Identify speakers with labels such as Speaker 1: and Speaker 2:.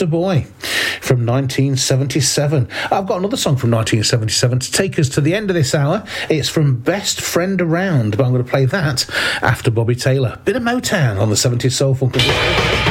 Speaker 1: Just a Boy from 1977. I've got another song from 1977 to take us to the end of this hour. It's from Best Friend Around, but I'm going to play that after Bobby Taylor. Bit of Motown on the 70s Soul Funk.